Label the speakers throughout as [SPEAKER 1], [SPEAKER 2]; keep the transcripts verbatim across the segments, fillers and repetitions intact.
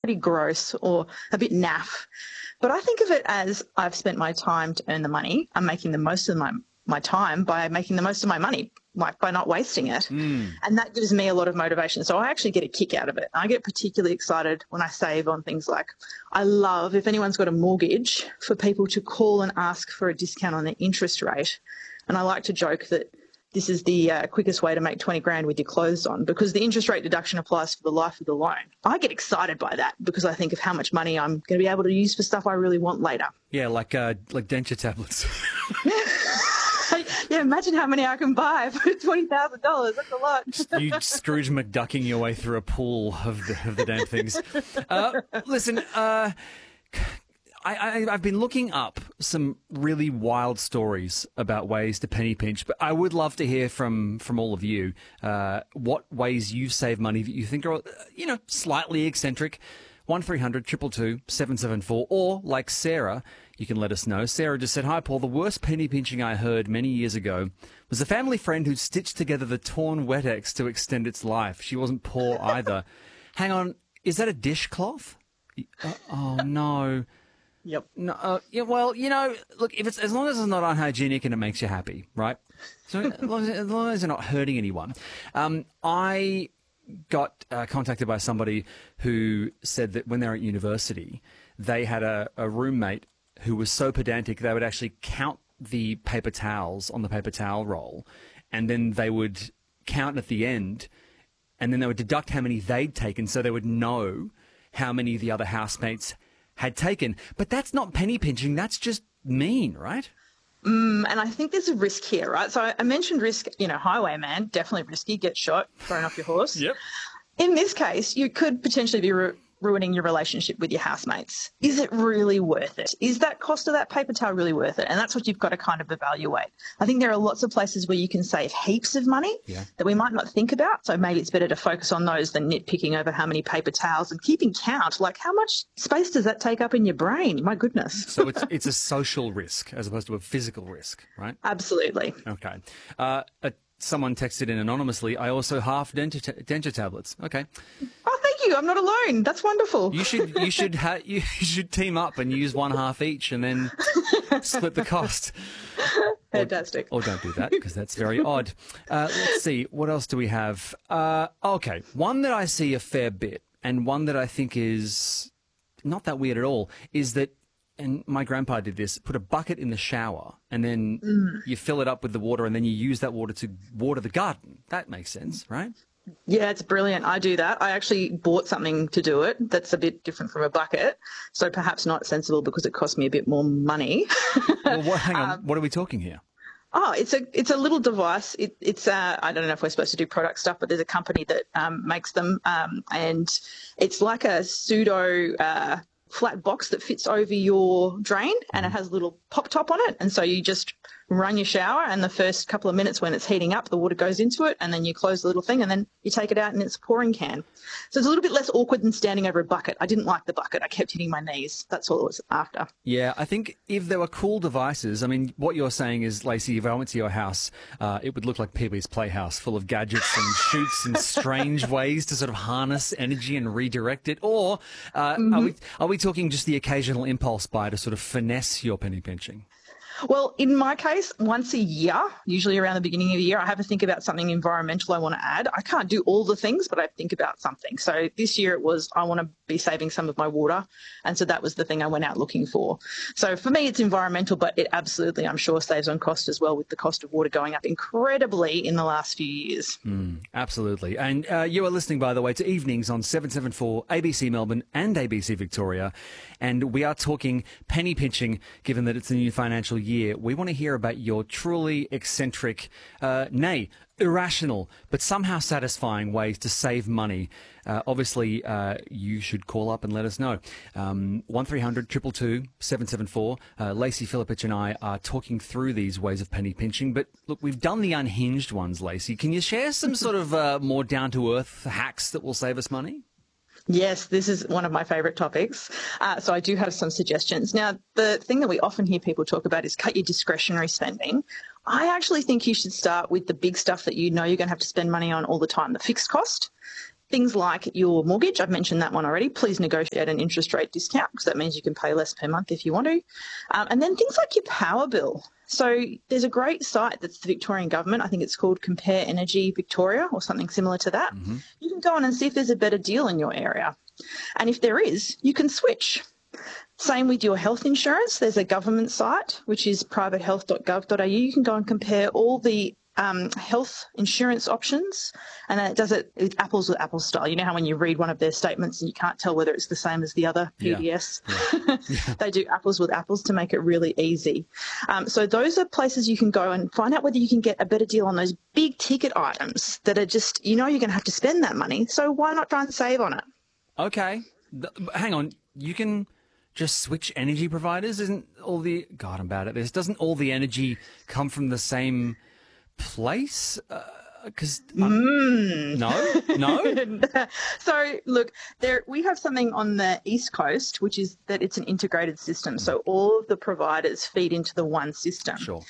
[SPEAKER 1] pretty gross or a bit naff. But I think of it as I've spent my time to earn the money. I'm making the most of my, my time by making the most of my money, like by not wasting it.
[SPEAKER 2] Mm.
[SPEAKER 1] And that gives me a lot of motivation. So I actually get a kick out of it. I get particularly excited when I save on things like, I love if anyone's got a mortgage for people to call and ask for a discount on their interest rate. And I like to joke that this is the uh, quickest way to make twenty grand with your clothes on, because the interest rate deduction applies for the life of the loan. I get excited by that because I think of how much money I'm going to be able to use for stuff I really want later.
[SPEAKER 2] Yeah, like uh, like denture tablets.
[SPEAKER 1] Yeah, imagine how many I can buy for twenty thousand dollars. That's a lot.
[SPEAKER 2] You Scrooge McDucking your way through a pool of the, of the damn things. Uh, listen, uh, I, I, I've been looking up some really wild stories about ways to penny pinch, but I would love to hear from, from all of you uh, what ways you save money that you think are, you know, slightly eccentric. one three hundred two two two seven seven four, or like Sarah, you can let us know. Sarah just said, "Hi Paul, the worst penny pinching I heard many years ago was a family friend who stitched together the torn Wet-X to extend its life. She wasn't poor either." Hang on, is that a dishcloth? Uh, oh no.
[SPEAKER 1] Yep.
[SPEAKER 2] No, uh, yeah, well, you know, look, if it's as long as it's not unhygienic and it makes you happy, right? So as long as, as long as you're not hurting anyone. Um, I got uh, contacted by somebody who said that when they were at university, they had a, a roommate who was so pedantic they would actually count the paper towels on the paper towel roll, and then they would count at the end, and then they would deduct how many they'd taken, so they would know how many the other housemates had taken. But that's not penny pinching, that's just mean, right?
[SPEAKER 1] Mm, and I think there's a risk here, right? So I mentioned risk, you know, highwayman, definitely risky, get shot, thrown off your horse.
[SPEAKER 2] Yep.
[SPEAKER 1] In this case, you could potentially be ru- ruining your relationship with your housemates. Is it really worth it? Is that cost of that paper towel really worth it? And that's what you've got to kind of evaluate. I think there are lots of places where you can save heaps of money
[SPEAKER 2] yeah.
[SPEAKER 1] that we might not think about. So maybe it's better to focus on those than nitpicking over how many paper towels and keeping count. Like, how much space does that take up in your brain? My goodness.
[SPEAKER 2] So it's it's a social risk as opposed to a physical risk, right?
[SPEAKER 1] Absolutely.
[SPEAKER 2] Okay. Uh, a Someone texted in anonymously, "I also half denture, t- denture tablets." Okay.
[SPEAKER 1] Oh, thank you. I'm not alone. That's wonderful.
[SPEAKER 2] You should you should ha- you should team up and use one half each, and then split the cost.
[SPEAKER 1] Fantastic.
[SPEAKER 2] Or, or don't do that, because that's very odd. Uh, let's see, what else do we have? Uh, okay, one that I see a fair bit, and one that I think is not that weird at all, is that, and my grandpa did this, put a bucket in the shower and then
[SPEAKER 1] Mm.
[SPEAKER 2] you fill it up with the water and then you use that water to water the garden. That makes sense, right?
[SPEAKER 1] Yeah, it's brilliant. I do that. I actually bought something to do it that's a bit different from a bucket, so perhaps not sensible because it cost me a bit more money.
[SPEAKER 2] Well, what, hang on,
[SPEAKER 1] Um,
[SPEAKER 2] what are we talking here?
[SPEAKER 1] Oh, it's a it's a little device. It, it's uh, I don't know if we're supposed to do product stuff, but there's a company that um, makes them, um, and it's like a pseudo uh, flat box that fits over your drain, and it has a little pop top on it, and so you just run your shower, and the first couple of minutes when it's heating up, the water goes into it, and then you close the little thing, and then you take it out, and it's a pouring can. So it's a little bit less awkward than standing over a bucket. I didn't like the bucket. I kept hitting my knees. That's all it was after.
[SPEAKER 2] Yeah, I think if there were cool devices, I mean, what you're saying is, Lacey, if I went to your house, uh, it would look like Pee-wee's Playhouse, full of gadgets and shoots and strange ways to sort of harness energy and redirect it. Or uh, mm-hmm. are we are we talking just the occasional impulse buy to sort of finesse your penny pinching?
[SPEAKER 1] Well, in my case, once a year, usually around the beginning of the year, I have a think about something environmental I want to add. I can't do all the things, but I think about something. So this year it was I want to be saving some of my water. And so that was the thing I went out looking for. So for me, it's environmental, but it absolutely, I'm sure, saves on cost as well, with the cost of water going up incredibly in the last few years.
[SPEAKER 2] Mm, absolutely. And uh, you are listening, by the way, to Evenings on seven seven four A B C Melbourne and A B C Victoria. And we are talking penny pinching, given that it's a new financial year. Year, we want to hear about your truly eccentric, uh, nay, irrational, but somehow satisfying ways to save money. Uh, obviously, uh, you should call up and let us know. Um, one three hundred two two two seven seven four. Uh, Lacey Philippich and I are talking through these ways of penny pinching. But look, we've done the unhinged ones, Lacey. Can you share some sort of uh, more down-to-earth hacks that will save us money?
[SPEAKER 1] Yes, this is one of my favourite topics. Uh, so I do have some suggestions. Now, the thing that we often hear people talk about is cut your discretionary spending. I actually think you should start with the big stuff that you know you're going to have to spend money on all the time, the fixed cost. things like your mortgage, I've mentioned that one already. Please negotiate an interest rate discount because that means you can pay less per month if you want to. Um, and then things like your power bill. So there's a great site that's the Victorian government. I think it's called Compare Energy Victoria or something similar to that. Mm-hmm. You can go on and see if there's a better deal in your area. And if there is, you can switch. Same with your health insurance. There's a government site, which is private health dot gov dot a u. You can go and compare all the um, health insurance options, and it does it with apples with apples style. You know how when you read one of their statements and you can't tell whether it's the same as the other P D S? Yeah. Yeah. They do apples with apples to make it really easy. Um, so those are places you can go and find out whether you can get a better deal on those big ticket items that are just, you know, you're going to have to spend that money. So why not try and save on it?
[SPEAKER 2] Okay. Hang on. You can just switch energy providers? Isn't all the... God, I'm bad at this. Doesn't all the energy come from the same place? Because... Uh, mm. No? No?
[SPEAKER 1] So, look, there we have something on the East Coast, which is that it's an integrated system. So all of the providers feed into the one system.
[SPEAKER 2] Sure.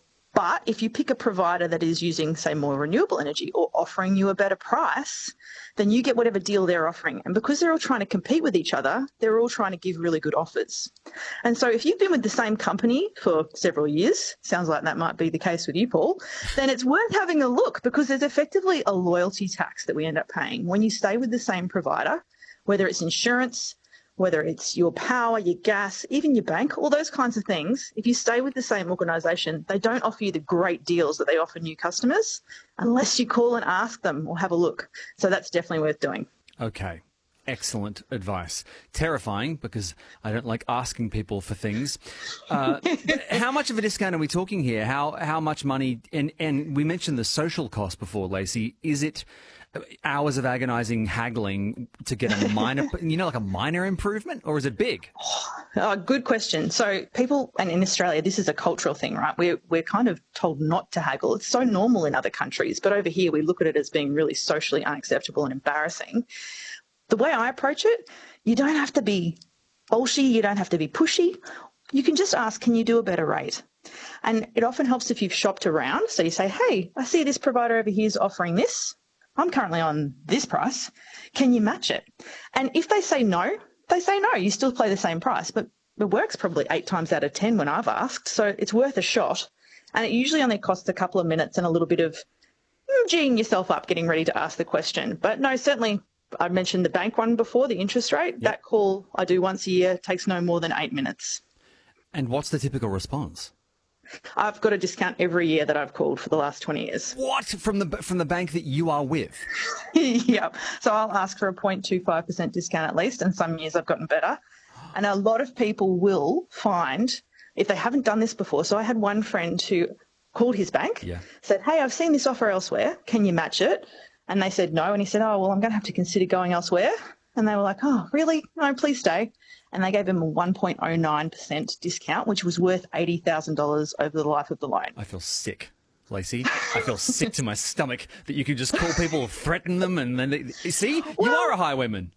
[SPEAKER 1] But if you pick a provider that is using, say, more renewable energy or offering you a better price, then you get whatever deal they're offering. And because they're all trying to compete with each other, they're all trying to give really good offers. And so if you've been with the same company for several years, sounds like that might be the case with you, Paul, then it's worth having a look because there's effectively a loyalty tax that we end up paying when you stay with the same provider, whether it's insurance, whether it's your power, your gas, even your bank, all those kinds of things. If you stay with the same organisation, they don't offer you the great deals that they offer new customers unless you call and ask them or have a look. So that's definitely worth doing.
[SPEAKER 2] Okay. Excellent advice. Terrifying because I don't like asking people for things. Uh, how much of a discount are we talking here? How how much money? And, and we mentioned the social cost before, Lacey. Is it hours of agonising haggling to get a minor, you know, like a minor improvement, or is it big?
[SPEAKER 1] Oh, good question. So people, and in Australia, this is a cultural thing, right? We're, we're kind of told not to haggle. It's so normal in other countries, but over here we look at it as being really socially unacceptable and embarrassing. The way I approach it, you don't have to be bolshy, you don't have to be pushy. You can just ask, can you do a better rate? And it often helps if you've shopped around. So you say, hey, I see this provider over here is offering this. I'm currently on this price. Can you match it? And if they say no, they say no. You still pay the same price, but it works probably eight times out of ten when I've asked. So it's worth a shot. And it usually only costs a couple of minutes and a little bit of geeing yourself up, getting ready to ask the question. But no, certainly I mentioned the bank one before, the interest rate. Yep. That call I do once a year takes no more than eight minutes.
[SPEAKER 2] And what's the typical response?
[SPEAKER 1] I've got a discount every year that I've called for the last twenty years.
[SPEAKER 2] What? From the from the bank that you are with?
[SPEAKER 1] Yeah. So I'll ask for a zero point two five percent discount at least, and some years I've gotten better. And a lot of people will find, if they haven't done this before, so I had one friend who called his bank,
[SPEAKER 2] yeah.
[SPEAKER 1] said, hey, I've seen this offer elsewhere. Can you match it? And they said no. And he said, oh, well, I'm going to have to consider going elsewhere. And they were like, oh, really? No, please stay. And they gave him a one point oh nine percent discount, which was worth eighty thousand dollars over the life of the loan.
[SPEAKER 2] I feel sick, Lacey. I feel sick to my stomach that you can just call people, threaten them, and then they, see, well, you are a highwayman.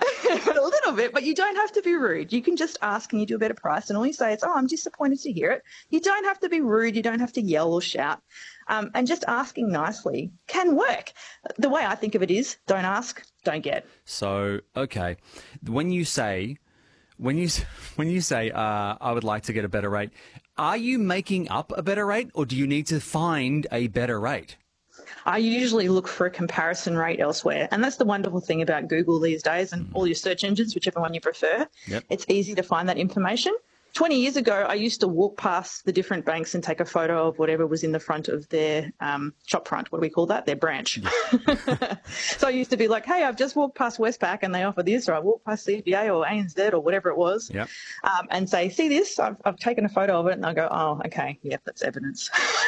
[SPEAKER 1] A little bit, but you don't have to be rude. You can just ask, can you do a better price? And all you say is, oh, I'm disappointed to hear it. You don't have to be rude. You don't have to yell or shout. Um, and just asking nicely can work. The way I think of it is, don't ask, don't get.
[SPEAKER 2] So, okay. When you say... When you when you say, uh, I would like to get a better rate, are you making up a better rate or do you need to find a better rate?
[SPEAKER 1] I usually look for a comparison rate elsewhere. And that's the wonderful thing about Google these days and mm. all your search engines, whichever one you prefer.
[SPEAKER 2] Yep.
[SPEAKER 1] It's easy to find that information. twenty years ago, I used to walk past the different banks and take a photo of whatever was in the front of their um, shop front. What do we call that? Their branch. Yeah. So I used to be like, hey, I've just walked past Westpac and they offer this, or I walked past C B A or A N Z or whatever it was,
[SPEAKER 2] yep.
[SPEAKER 1] um, and say, see this? I've, I've taken a photo of it. And I go, oh, okay, yeah, that's evidence.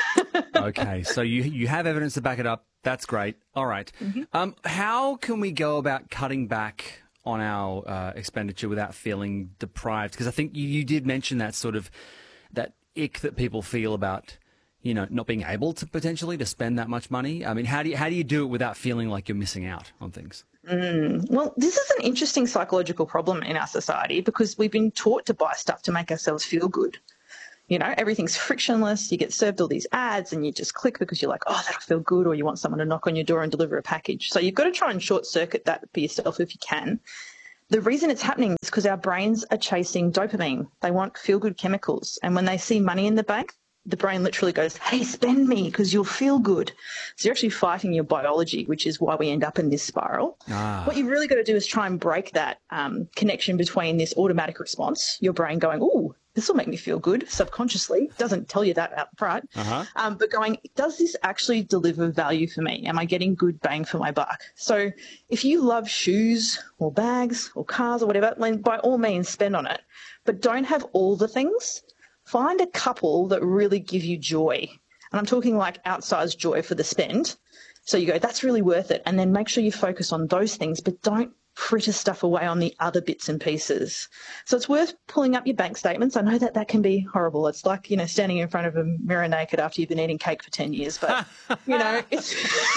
[SPEAKER 2] Okay, so you you have evidence to back it up. That's great. All right. Mm-hmm. Um, how can we go about cutting back on our uh, expenditure without feeling deprived? Because I think you, you did mention that sort of that ick that people feel about, you know, not being able to potentially to spend that much money. I mean, how do you, how do you do it without feeling like you're missing out on things?
[SPEAKER 1] Mm. Well, this is an interesting psychological problem in our society because we've been taught to buy stuff to make ourselves feel good. You know, everything's frictionless. You get served all these ads and you just click because you're like, oh, that'll feel good, or you want someone to knock on your door and deliver a package. So you've got to try and short circuit that for yourself if you can. The reason it's happening is because our brains are chasing dopamine. They want feel-good chemicals. And when they see money in the bank, the brain literally goes, hey, spend me because you'll feel good. So you're actually fighting your biology, which is why we end up in this spiral. Ah. What you've really got to do is try and break that um, connection between this automatic response, your brain going, ooh, this will make me feel good subconsciously. Doesn't tell you that out front. Uh-huh. Um, but going, does this actually deliver value for me? Am I getting good bang for my buck? So if you love shoes or bags or cars or whatever, then by all means spend on it. But don't have all the things. Find a couple that really give you joy. And I'm talking like outsized joy for the spend. So you go, that's really worth it. And then make sure you focus on those things, but don't fritter stuff away on the other bits and pieces. So it's worth pulling up your bank statements. I know that that can be horrible. It's like, you know, standing in front of a mirror naked after you've been eating cake for ten years. But, you know, it's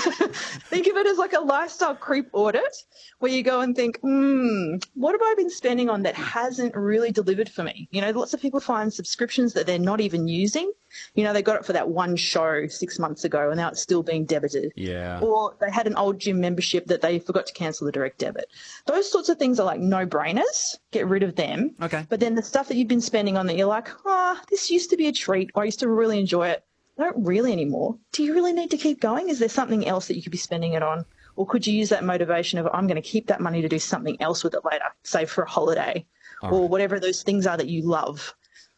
[SPEAKER 1] think of it as like a lifestyle creep audit where you go and think, hmm, what have I been spending on that hasn't really delivered for me? You know, lots of people find subscriptions that they're not even using. You know, they got it for that one show six months ago and now it's still being debited.
[SPEAKER 2] Yeah.
[SPEAKER 1] Or they had an old gym membership that they forgot to cancel the direct debit. Those sorts of things are like no-brainers. Get rid of them.
[SPEAKER 2] Okay.
[SPEAKER 1] But then the stuff that you've been spending on that you're like, oh, this used to be a treat, or I used to really enjoy it. I don't really anymore. Do you really need to keep going? Is there something else that you could be spending it on? Or could you use that motivation of, I'm going to keep that money to do something else with it later, say for a holiday, All or right. whatever those things are that you love?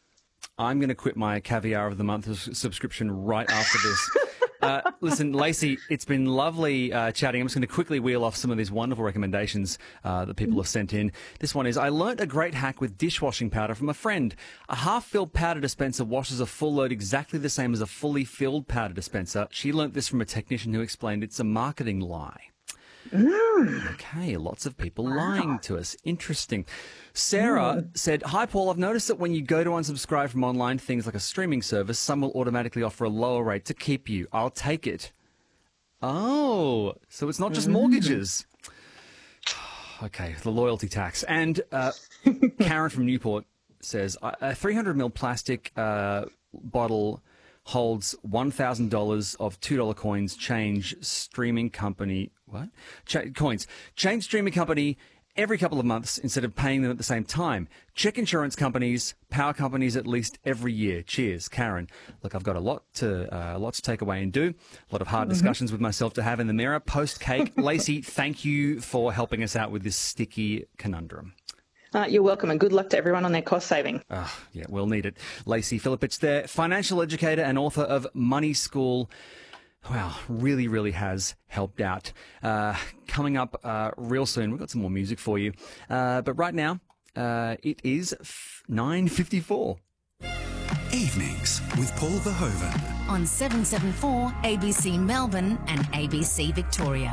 [SPEAKER 2] I'm going to quit my Caviar of the Month subscription right after this. Uh, listen, Lacey, it's been lovely uh, chatting. I'm just going to quickly wheel off some of these wonderful recommendations uh, that people have sent in. This one is, I learnt a great hack with dishwashing powder from a friend. A half-filled powder dispenser washes a full load exactly the same as a fully filled powder dispenser. She learnt this from a technician who explained it's a marketing lie. Mm. Okay, lots of people wow. lying to us. Interesting. Sarah mm. said, hi, Paul. I've noticed that when you go to unsubscribe from online things like a streaming service, some will automatically offer a lower rate to keep you. I'll take it. Oh, so it's not just mm. mortgages. Okay, the loyalty tax. And uh, Karen from Newport says, a three hundred milliliter plastic uh, bottle holds one thousand dollars of two dollar coins. Change streaming company. What? Ch- coins. Change streaming company every couple of months instead of paying them at the same time. Check insurance companies, power companies at least every year. Cheers, Karen. Look, I've got a lot to uh, a lot to take away and do. A lot of hard mm-hmm. discussions with myself to have in the mirror post cake. Lacey, thank you for helping us out with this sticky conundrum.
[SPEAKER 1] Uh, you're welcome, and good luck to everyone on their cost saving.
[SPEAKER 2] Oh, yeah, we'll need it. Lacey Philippich there, financial educator and author of Money School. Wow, really, really has helped out. Uh, coming up uh, real soon, we've got some more music for you. Uh, but right now, uh, it is nine fifty-four.
[SPEAKER 3] Evenings with Paul Verhoeven.
[SPEAKER 4] On seven seventy-four A B C Melbourne and A B C Victoria.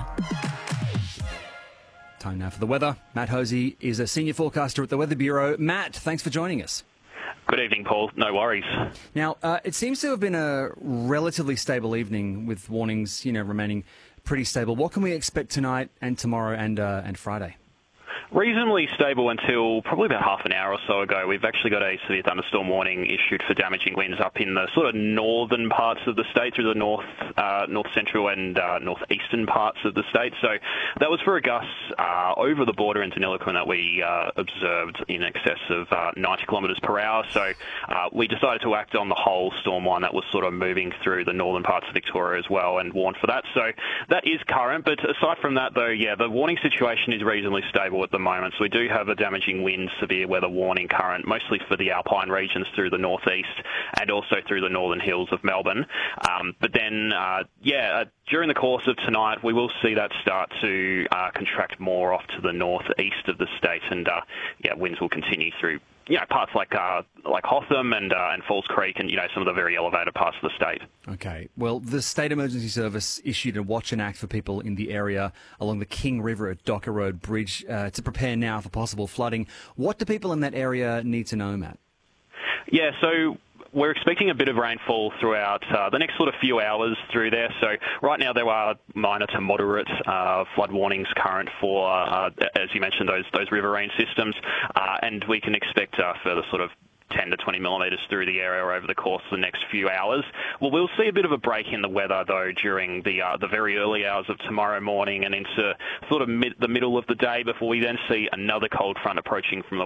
[SPEAKER 2] Time now for the weather. Matt Hosey is a senior forecaster at the Weather Bureau. Matt, thanks for joining us.
[SPEAKER 5] Good evening, Paul. No worries.
[SPEAKER 2] Now, uh, it seems to have been a relatively stable evening with warnings, you know, remaining pretty stable. What can we expect tonight and tomorrow and uh, and Friday?
[SPEAKER 5] Reasonably stable until probably about half an hour or so ago. We've actually got a severe thunderstorm warning issued for damaging winds up in the sort of northern parts of the state, through the north, uh, north central and uh, northeastern parts of the state. So that was for a gust uh, over the border into Nilluquin that we uh, observed in excess of uh, ninety kilometres per hour. So uh, we decided to act on the whole storm line that was sort of moving through the northern parts of Victoria as well and warned for that. So that is current. But aside from that, though, yeah, the warning situation is reasonably stable at the moment. So we do have a damaging wind severe weather warning current, mostly for the alpine regions through the northeast and also through the northern hills of Melbourne. Um, but then, uh, yeah, uh, during the course of tonight, we will see that start to uh, contract more off to the northeast of the state, and uh, yeah, winds will continue through, you know, parts like uh, like Hotham and uh, and Falls Creek, and you know, some of the very elevated parts of the state.
[SPEAKER 2] Okay. Well, the State Emergency Service issued a watch and act for people in the area along the King River at Docker Road Bridge uh, to prepare now for possible flooding. What do people in that area need to know, Matt?
[SPEAKER 5] Yeah. So we're expecting a bit of rainfall throughout uh, the next sort of few hours through there. So right now there are minor to moderate uh, flood warnings current for, uh, as you mentioned, those those riverine systems, uh, and we can expect uh, further sort of ten to twenty millimetres through the area over the course of the next few hours. Well, we'll see a bit of a break in the weather, though, during the uh, the very early hours of tomorrow morning and into sort of mid, the middle of the day before we then see another cold front approaching from the